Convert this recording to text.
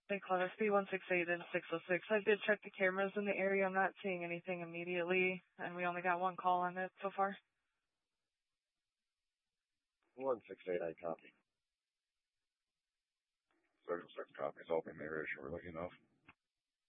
They call us B168 and 606. I did check the cameras in the area. I'm not seeing anything immediately, and we only got one call on it so far. 168, I copy. 606 copies. Open the area we're looking off.